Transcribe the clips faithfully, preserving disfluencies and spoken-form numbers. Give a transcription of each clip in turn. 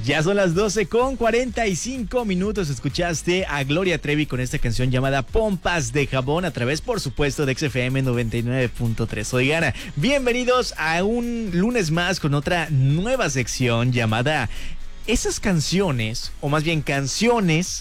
Ya son las doce con cuarenta y cinco minutos. Escuchaste a Gloria Trevi con esta canción llamada Pompas de Jabón a través, por supuesto, de X F M noventa y nueve punto tres. Oigan, bienvenidos a un lunes más con otra nueva sección llamada Esas canciones, o más bien canciones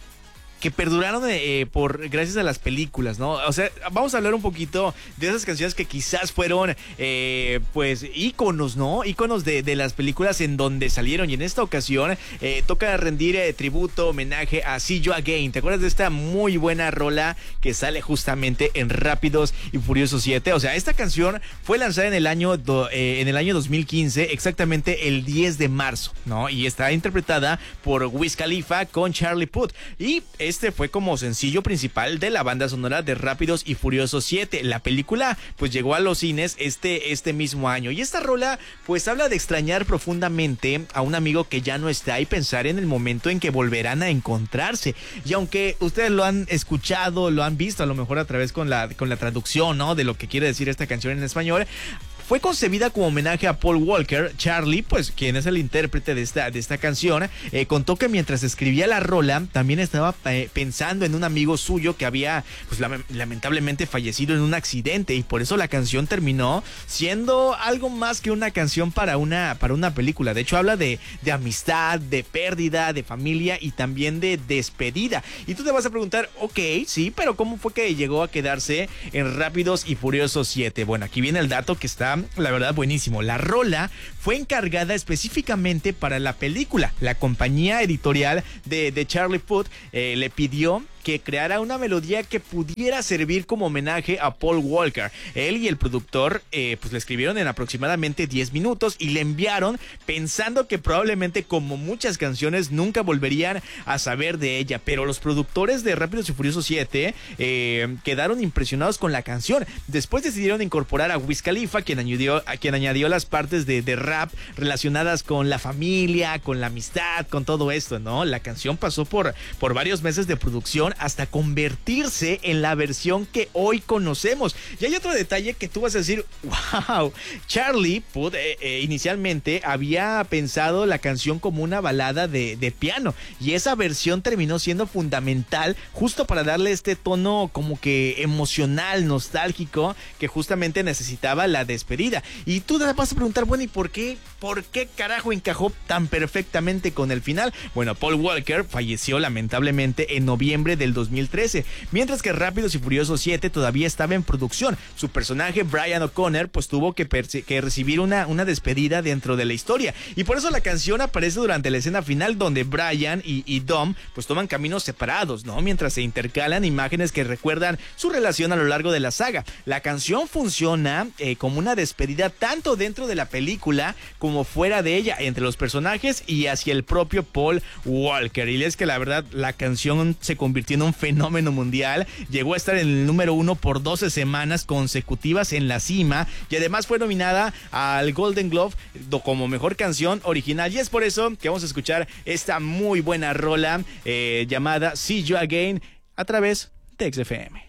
que perduraron eh, por gracias a las películas, ¿no? O sea, vamos a hablar un poquito de esas canciones que quizás fueron, eh, pues, íconos, ¿no? Íconos de, de las películas en donde salieron. Y en esta ocasión eh, toca rendir eh, tributo, homenaje a See You Again. ¿Te acuerdas de esta muy buena rola que sale justamente en Rápidos y Furiosos siete? O sea, esta canción fue lanzada en el año, do, eh, en el año dos mil quince, exactamente el diez de marzo, ¿no? Y está interpretada por Wiz Khalifa con Charlie Puth. Y este fue como sencillo principal de la banda sonora de Rápidos y Furiosos siete. La película pues llegó a los cines este, este mismo año. Y esta rola pues habla de extrañar profundamente a un amigo que ya no está y pensar en el momento en que volverán a encontrarse. Y aunque ustedes lo han escuchado, lo han visto a lo mejor a través con la, con la traducción, ¿no?, de lo que quiere decir esta canción en español, fue concebida como homenaje a Paul Walker. Charlie, pues quien es el intérprete de esta, de esta canción, eh, contó que mientras escribía la rola también estaba eh, pensando en un amigo suyo que había pues lamentablemente fallecido en un accidente, y por eso la canción terminó siendo algo más que una canción para una, para una película. De hecho habla de, de amistad, de pérdida, de familia y también de despedida. Y tú te vas a preguntar, ok, sí, pero ¿cómo fue que llegó a quedarse en Rápidos y Furiosos siete? Bueno, aquí viene el dato que está la verdad buenísimo. La rola fue encargada específicamente para la película. La compañía editorial de, de Charlie Puth eh, le pidió que creara una melodía que pudiera servir como homenaje a Paul Walker. Él y el productor eh, pues le escribieron en aproximadamente diez minutos y le enviaron pensando que probablemente, como muchas canciones, nunca volverían a saber de ella. Pero los productores de Rápidos y Furiosos siete eh, quedaron impresionados con la canción. Después decidieron incorporar a Wiz Khalifa, quien añadió, a quien añadió las partes de, de rap relacionadas con la familia, con la amistad, con todo esto, ¿no? La canción pasó por, por varios meses de producción hasta convertirse en la versión que hoy conocemos. Y hay otro detalle que tú vas a decir, wow, Charlie Puth eh, eh, inicialmente había pensado la canción como una balada de, de piano, y esa versión terminó siendo fundamental justo para darle este tono como que emocional, nostálgico, que justamente necesitaba la despedida. Y tú te vas a preguntar, bueno, ¿y por qué? ¿Por qué carajo encajó tan perfectamente con el final? Bueno, Paul Walker falleció lamentablemente en noviembre del dos mil trece, mientras que Rápidos y Furiosos siete todavía estaba en producción. Su personaje Brian O'Connor pues tuvo que, que recibir una, una despedida dentro de la historia, y por eso la canción aparece durante la escena final, donde Brian y, y Dom pues toman caminos separados, ¿no?, mientras se intercalan imágenes que recuerdan su relación a lo largo de la saga. La canción funciona eh, como una despedida tanto dentro de la película como fuera de ella, entre los personajes y hacia el propio Paul Walker. Y es que la verdad la canción se convirtió en un fenómeno mundial, llegó a estar en el número uno por doce semanas consecutivas en la cima, y además fue nominada al Golden Globe como mejor canción original. Y es por eso que vamos a escuchar esta muy buena rola eh, llamada See You Again a través de X F M.